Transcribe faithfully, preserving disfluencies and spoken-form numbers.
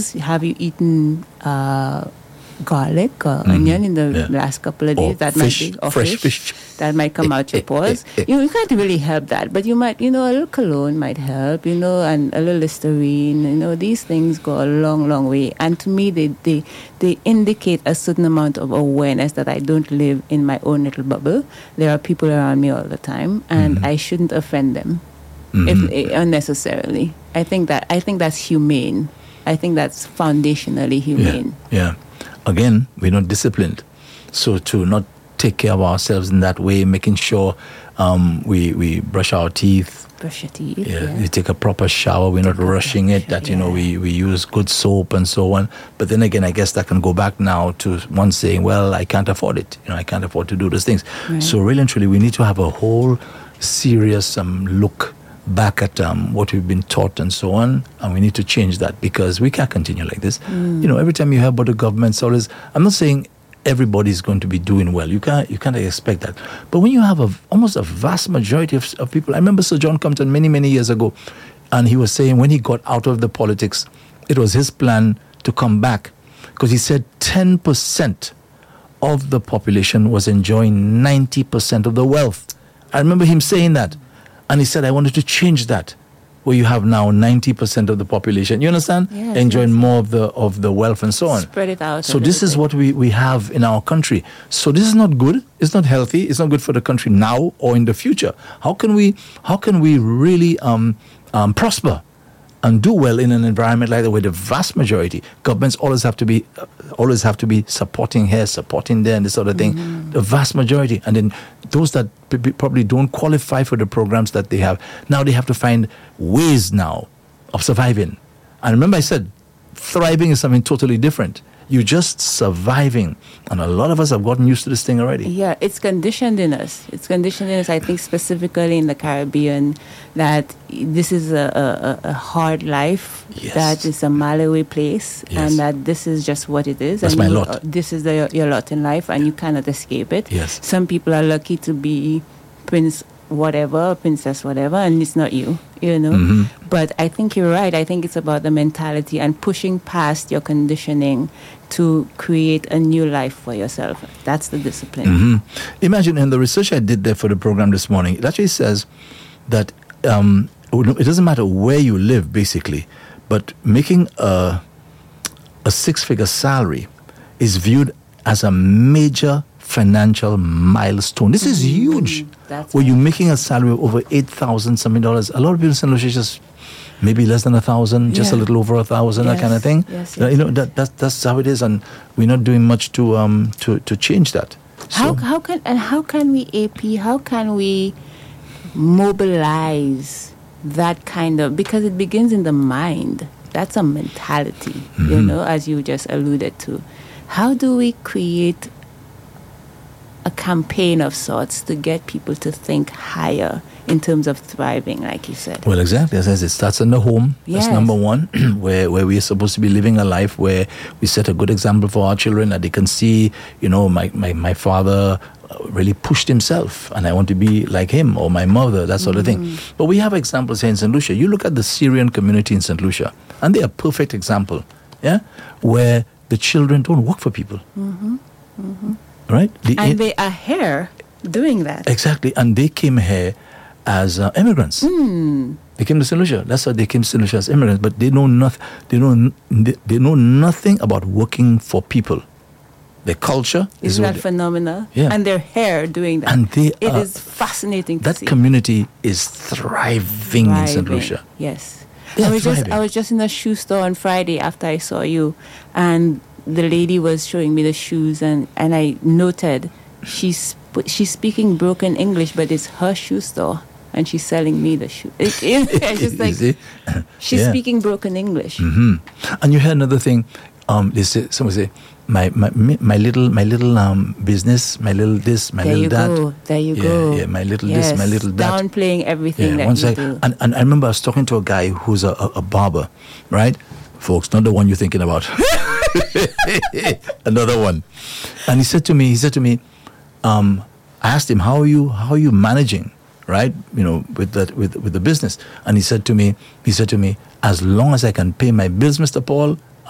news. Have you eaten uh, garlic or mm-hmm. onion in the yeah. last couple of days? Or that fish, might be or fresh fish. fish. That might come out your pores. you know, you can't really help that, but you might, you know, a little cologne might help, you know, and a little Listerine. You know, these things go a long, long way. And to me, they they they indicate a certain amount of awareness that I don't live in my own little bubble. There are people around me all the time, and mm-hmm. I shouldn't offend them mm-hmm. if, unnecessarily. I think that I think that's humane. I think that's foundationally humane. Yeah. yeah. Again, we're not disciplined, so to not take care of ourselves in that way, making sure um, we we brush our teeth. Brush your teeth. Yeah, yeah. we take a proper shower. We're take not rushing it. That you yeah. know, we, we use good soap and so on. But then again, I guess that can go back now to one saying, "Well, I can't afford it. You know, I can't afford to do those things." Right. So really and truly, we need to have a whole serious um, look back at um, what we've been taught and so on, and we need to change that because we can't continue like this. Mm. You know, every time you hear about the government, so always, I'm not saying everybody's going to be doing well. You can't you can't expect that. But when you have a, almost a vast majority of, of people, I remember Sir John Compton many, many years ago, and he was saying when he got out of the politics, it was his plan to come back because he said ten percent of the population was enjoying ninety percent of the wealth. I remember him saying that. And he said, I wanted to change that, where you have now ninety percent of the population, you understand, yes, enjoying yes. more of the of the wealth and so on. Spread it out. So this is what we, we have in our country. So this is not good. It's not healthy. It's not good for the country now or in the future. How can we how can we really um, um, prosper and do well in an environment like that, where the vast majority governments always have to be uh, always have to be supporting here, supporting there, and this sort of thing. Mm-hmm. The vast majority, and then those that p- probably don't qualify for the programs that they have, now they have to find ways now of surviving. And remember, I said thriving is something totally different. You're just surviving. And a lot of us have gotten used to this thing already. Yeah, it's conditioned in us. It's conditioned in us, I think, specifically in the Caribbean, that this is a, a, a hard life, yes. that is a Malawi place, yes. and that this is just what it is. That's and my you, lot. uh, This is the, your lot in life, and you cannot escape it. Yes. Some people are lucky to be Prince whatever, princess whatever, and it's not you, you know. Mm-hmm. But I think you're right. I think it's about the mentality and pushing past your conditioning to create a new life for yourself. That's the discipline. Mm-hmm. Imagine in the research I did there for the program this morning, it actually says that um, it doesn't matter where you live, basically, but making a, a six-figure salary is viewed as a major financial milestone. This is huge. That's Where right. you're making a salary of over eight thousand something dollars. A lot of people in Saint Lucia just maybe less than a thousand, just Yeah. a little over a thousand, Yes. that kind of thing. Yes, You yes, know, yes. that that's that's how it is, and we're not doing much to um to, to change that. How So- how can and how can we A P? How can we mobilize that kind of, because it begins in the mind. That's a mentality, mm-hmm. you know, as you just alluded to. How do we create a campaign of sorts to get people to think higher in terms of thriving, like you said? Well, exactly. As I said, it starts in the home. Yes. That's number one, where where we're supposed to be living a life where we set a good example for our children, that they can see, you know, my, my, my father really pushed himself, and I want to be like him, or my mother, that sort mm. of thing. But we have examples here in Saint Lucia. You look at the Syrian community in Saint Lucia, and they're a perfect example, yeah, where the children don't work for people. Mm-hmm. Mm-hmm. Right? The, and they are here doing that. Exactly. And they came here as uh, immigrants. Mm. They came to Saint Lucia. That's why they came to Saint Lucia as immigrants. But they know nothing. They know they, they know nothing about working for people. Their culture is Isn't that they, phenomenal? Yeah. And they're here doing that. And they it are, is fascinating to that see. That community is thriving, thriving in Saint Lucia. Yes. They I are was thriving. just I was just in a shoe store on Friday after I saw you, and the lady was showing me the shoes, and, and I noted she's she's speaking broken English, but it's her shoe store, and she's selling me the shoe. It, it, it's just like she's yeah. speaking broken English. Mm-hmm. And you heard another thing. Um, they say, someone say, my my my little my little um business, my little this, my there little you that. Go. There you yeah, go. Yeah, my little yes. this, my little that. Downplaying everything yeah, that you sec- do. And, and I remember I was talking to a guy who's a, a, a barber, right? Folks, not the one you're thinking about. Another one. And he said to me, he said to me, um, I asked him, how are you, how are you managing, right? You know, with that, with, with the business. And he said to me, he said to me, as long as I can pay my bills, Mister Paul,